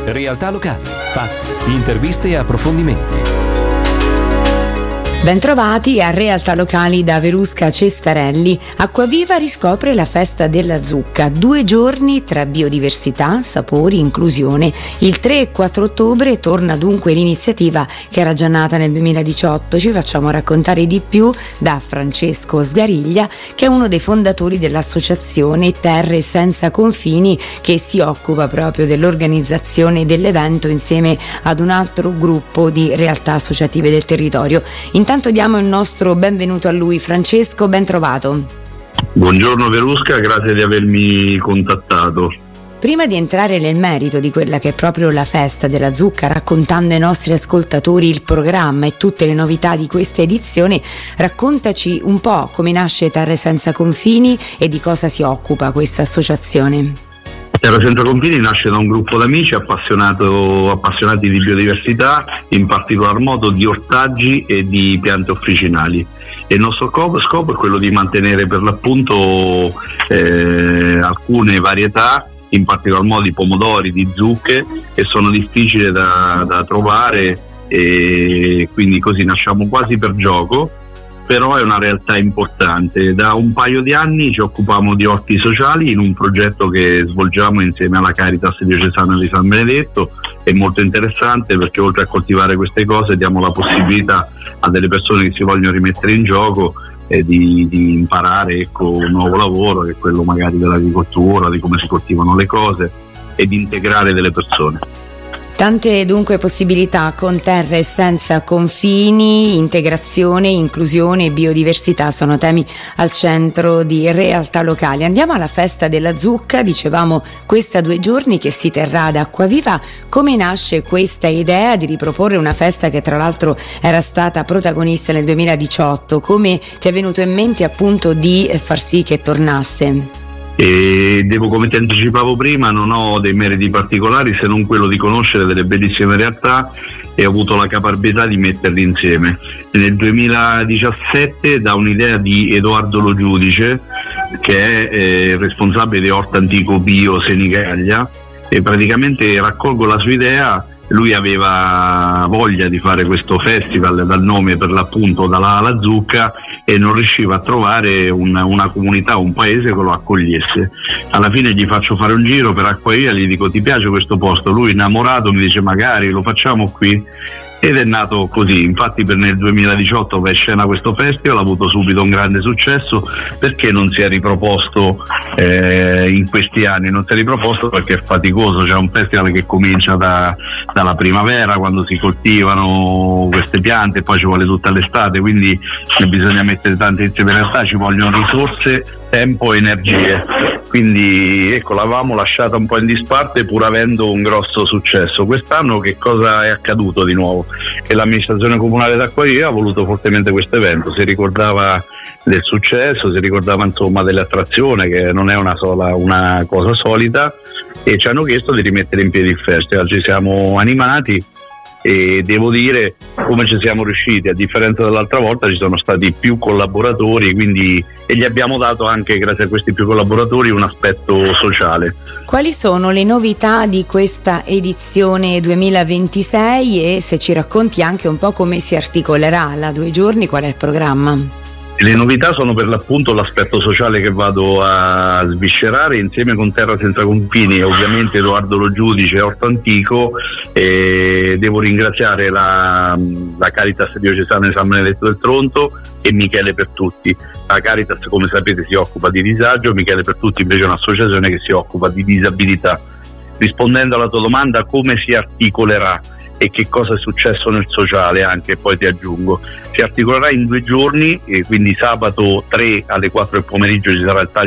Realtà locali, fatti, interviste e approfondimenti. Bentrovati a Realtà Locali da Verusca Cestarelli. Acquaviva riscopre la festa della zucca, 2 giorni tra biodiversità, sapori, inclusione. Il 3 e 4 ottobre torna dunque l'iniziativa che era già nata nel 2018. Ci facciamo raccontare di più da Francesco Sgariglia, che è uno dei fondatori dell'associazione Terre Senza Confini, che si occupa proprio dell'organizzazione dell'evento insieme ad un altro gruppo di realtà associative del territorio. Intanto diamo il nostro benvenuto a lui. Francesco, ben trovato. Buongiorno Verusca, grazie di avermi contattato. Prima di entrare nel merito di quella che è proprio la festa della zucca, raccontando ai nostri ascoltatori il programma e tutte le novità di questa edizione, raccontaci un po' come nasce Terre Senza Confini e di cosa si occupa questa associazione. Terra Senza Confini nasce da un gruppo di amici appassionati di biodiversità, in particolar modo di ortaggi e di piante officinali. E il nostro scopo è quello di mantenere per l'appunto alcune varietà, in particolar modo di pomodori, di zucche, che sono difficili da trovare, e quindi così nasciamo quasi per gioco. Però è una realtà importante. Da un paio di anni ci occupiamo di orti sociali in un progetto che svolgiamo insieme alla Caritas Diocesana di San Benedetto. È molto interessante perché oltre a coltivare queste cose diamo la possibilità a delle persone che si vogliono rimettere in gioco di imparare un nuovo lavoro, che è quello magari dell'agricoltura, di come si coltivano le cose, e di integrare delle persone. Tante dunque possibilità con Terre Senza Confini, integrazione, inclusione e biodiversità sono temi al centro di Realtà Locali. Andiamo alla festa della zucca, dicevamo questa 2 giorni che si terrà ad Acquaviva. Come nasce questa idea di riproporre una festa che tra l'altro era stata protagonista nel 2018? Come ti è venuto in mente appunto di far sì che tornasse? Come ti anticipavo prima, non ho dei meriti particolari se non quello di conoscere delle bellissime realtà e ho avuto la caparbietà di metterli insieme. Nel 2017, da un'idea di Edoardo Lo Giudice, che è responsabile di Orto Antico Bio Senigallia, e praticamente raccolgo la sua idea. Lui aveva voglia di fare questo festival, dal nome per l'appunto dalla zucca, e non riusciva a trovare una comunità, un paese che lo accogliesse. Alla fine gli faccio fare un giro per Acquaviva, gli dico: ti piace questo posto? Lui innamorato mi dice: magari lo facciamo qui. Ed è nato così. Infatti nel 2018 va in scena questo festival, ha avuto subito un grande successo. Perché non si è riproposto in questi anni? Non si è riproposto perché è faticoso. C'è un festival che comincia dalla primavera, quando si coltivano queste piante, e poi ci vuole tutta l'estate, quindi bisogna mettere tante insieme. In realtà ci vogliono risorse, tempo e energie. Quindi ecco, l'avevamo lasciata un po' in disparte pur avendo un grosso successo. Quest'anno che cosa è accaduto di nuovo? Che l'amministrazione comunale d'Acquaviva ha voluto fortemente questo evento, si ricordava del successo, si ricordava insomma dell'attrazione, che non è una cosa solita, e ci hanno chiesto di rimettere in piedi il festival. Ci siamo animati e devo dire come ci siamo riusciti. A differenza dell'altra volta ci sono stati più collaboratori, e gli abbiamo dato anche, grazie a questi più collaboratori, un aspetto sociale. Quali sono le novità di questa edizione 2026 e se ci racconti anche un po' come si articolerà la 2 giorni, qual è il programma? Le novità sono per l'appunto l'aspetto sociale che vado a sviscerare insieme con Terra Senza Confini e ovviamente Edoardo Lo Giudice e Orto Antico. Devo ringraziare la Caritas Diocesana di San Benedetto del Tronto e Michele Per Tutti. La Caritas, come sapete, si occupa di disagio, Michele Per Tutti invece è un'associazione che si occupa di disabilità. Rispondendo alla tua domanda, come si articolerà e che cosa è successo nel sociale, anche poi ti aggiungo, si articolerà in 2 giorni, e quindi sabato 3 alle 4 del pomeriggio ci sarà il taglio